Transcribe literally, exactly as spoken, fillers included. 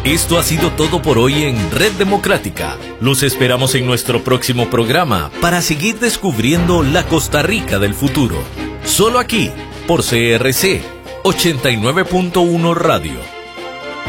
Esto ha sido todo por hoy en Red Democrática. Los esperamos en nuestro próximo programa para seguir descubriendo la Costa Rica del futuro. Solo aquí, por C R C ochenta y nueve punto uno Radio.